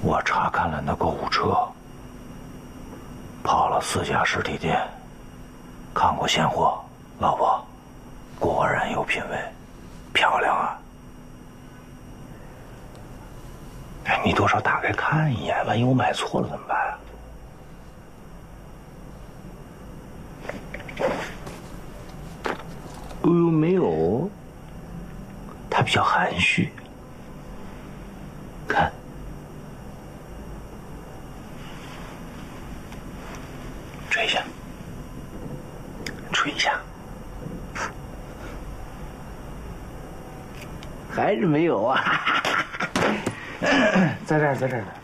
我查看了那购物车，跑了4家实体店，看过现货。老婆，果然有品位，漂亮啊！哎，你多少打开看一眼，万一我买错了怎么办啊？哎呦，没有，他比较含蓄。看，吹一下，吹一下，还是没有啊！在这儿，在这儿。